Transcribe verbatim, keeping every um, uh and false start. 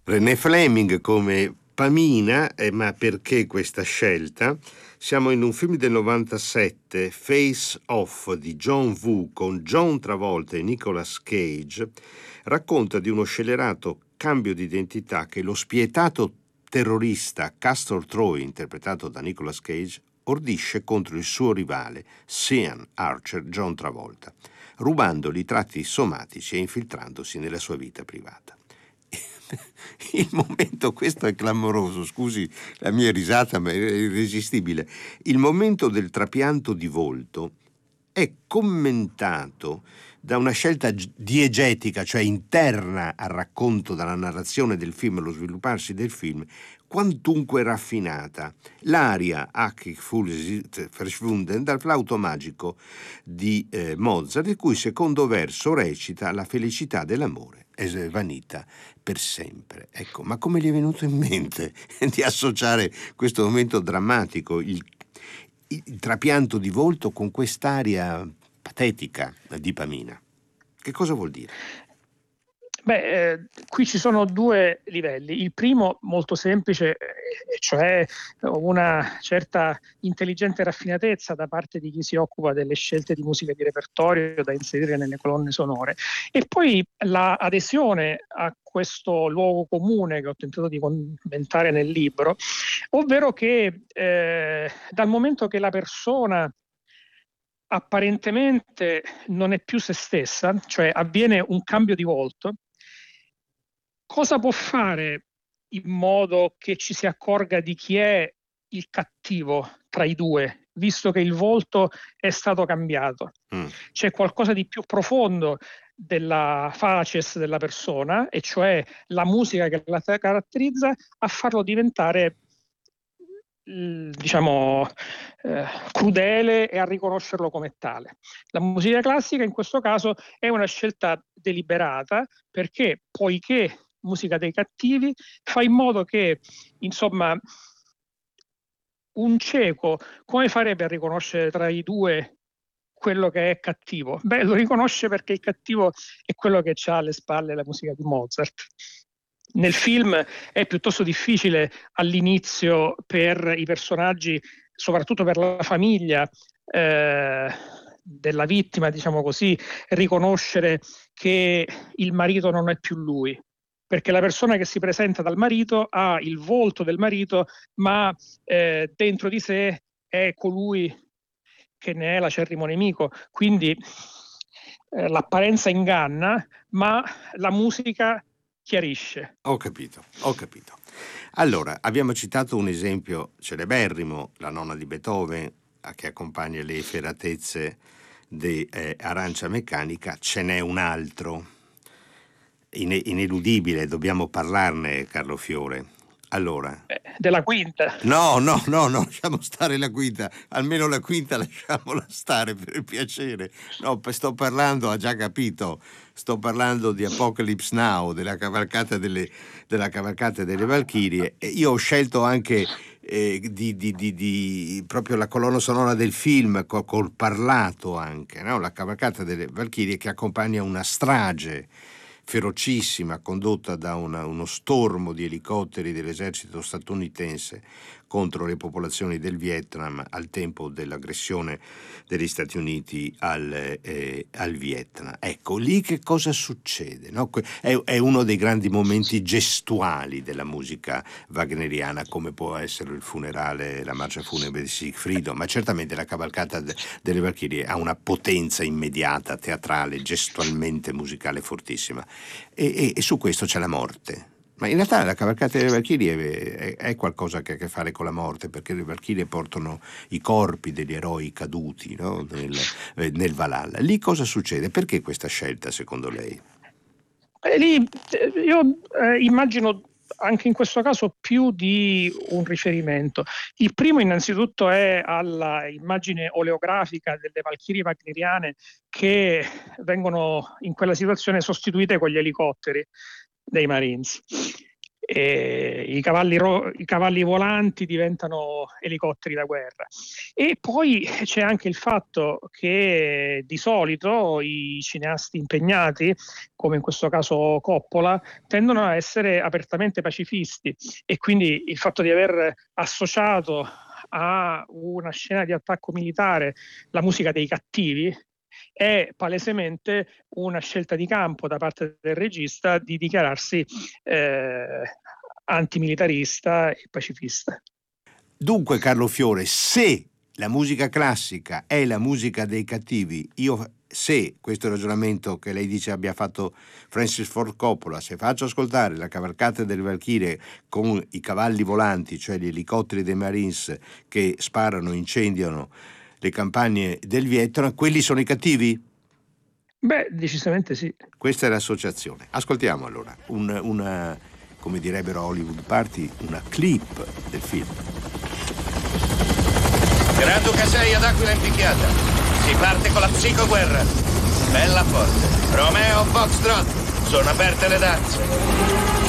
René Fleming come Pamina, eh, ma perché questa scelta? Siamo in un film del novantasette, Face Off di John Woo con John Travolta e Nicolas Cage, racconta di uno scellerato cambio di identità che lo spietato terrorista Castor Troy, interpretato da Nicolas Cage, ordisce contro il suo rivale, Sean Archer John Travolta, rubandogli i tratti somatici e infiltrandosi nella sua vita privata. Il momento, questo è clamoroso, scusi la mia risata, ma è irresistibile. Il momento del trapianto di volto è commentato da una scelta diegetica, cioè interna al racconto, dalla narrazione del film, allo svilupparsi del film, quantunque raffinata. L'aria Ach ich fühle sich verschwunden dal flauto magico di eh, Mozart, il cui secondo verso recita la felicità dell'amore è svanita per sempre. Ecco, ma come gli è venuto in mente di associare questo momento drammatico, il, il trapianto di volto, con quest'aria patetica di Pamina? Che cosa vuol dire? Beh, eh, qui ci sono due livelli. Il primo, molto semplice, eh, cioè una certa intelligente raffinatezza da parte di chi si occupa delle scelte di musica di repertorio da inserire nelle colonne sonore. E poi l'adesione a questo luogo comune che ho tentato di commentare nel libro, ovvero che eh, dal momento che la persona apparentemente non è più se stessa, cioè avviene un cambio di volto, cosa può fare in modo che ci si accorga di chi è il cattivo tra i due, visto che il volto è stato cambiato? Mm. C'è qualcosa di più profondo della facies della persona, e cioè la musica che la caratterizza, a farlo diventare diciamo eh, crudele e a riconoscerlo come tale. La musica classica in questo caso è una scelta deliberata, perché poiché musica dei cattivi fa in modo che, insomma, un cieco come farebbe a riconoscere tra i due quello che è cattivo? Beh, lo riconosce perché il cattivo è quello che ha alle spalle la musica di Mozart. Nel film è piuttosto difficile all'inizio per i personaggi, soprattutto per la famiglia eh, della vittima, diciamo così, riconoscere che il marito non è più lui, perché la persona che si presenta dal marito ha il volto del marito, ma eh, dentro di sé è colui che ne è l'acerrimo nemico. Quindi eh, l'apparenza inganna, ma la musica chiarisce. Ho capito, ho capito. Allora, abbiamo citato un esempio celeberrimo, la nonna di Beethoven, che accompagna le efferatezze di eh, Arancia Meccanica. Ce n'è un altro, in- ineludibile, dobbiamo parlarne, Carlo Fiore. Allora, eh, della quinta. No, no, no, no, lasciamo stare la quinta, almeno la quinta lasciamola stare, per piacere. No, sto parlando, ha già capito, sto parlando di Apocalypse Now, della cavalcata delle, della cavalcata delle Valchirie. E io ho scelto anche eh, di, di, di, di proprio la colonna sonora del film, col, col parlato anche, no? La cavalcata delle Valchirie, che accompagna una strage ferocissima condotta da una, uno stormo di elicotteri dell'esercito statunitense contro le popolazioni del Vietnam al tempo dell'aggressione degli Stati Uniti al, eh, al Vietnam. Ecco, lì che cosa succede? No? È, è uno dei grandi momenti gestuali della musica wagneriana, come può essere il funerale, la marcia funebre di Siegfriedo, ma certamente la cavalcata de, delle Valchirie ha una potenza immediata, teatrale, gestualmente musicale fortissima. E, e, e su questo c'è la morte. Ma in realtà la cavalcata delle Valchirie è, è qualcosa che ha a che fare con la morte, perché le Valchirie portano i corpi degli eroi caduti, no? nel, nel Valhalla. Lì cosa succede? Perché questa scelta, secondo lei? Eh, lì io eh, immagino anche in questo caso più di un riferimento. Il primo innanzitutto è alla immagine oleografica delle Valchirie wagneriane che vengono in quella situazione sostituite con gli elicotteri dei Marines. e i cavalli, ro- i cavalli volanti diventano elicotteri da guerra. E poi c'è anche il fatto che di solito i cineasti impegnati, come in questo caso Coppola, tendono a essere apertamente pacifisti, e quindi il fatto di aver associato a una scena di attacco militare la musica dei cattivi è palesemente una scelta di campo da parte del regista di dichiararsi eh, antimilitarista e pacifista. Dunque, Carlo Fiore, se la musica classica è la musica dei cattivi, io se questo ragionamento che lei dice abbia fatto Francis Ford Coppola, se faccio ascoltare la cavalcata delle Valchirie con i cavalli volanti, cioè gli elicotteri dei Marines che sparano, incendiano le campagne del Vietnam, quelli sono i cattivi? Beh, decisamente sì. Questa è l'associazione. Ascoltiamo allora un, una, come direbbero a Hollywood Party, una clip del film. Granduca sei ad Aquila in picchiata. Si parte con la psicoguerra. Bella forte. Romeo Foxtrot. Sono aperte le danze.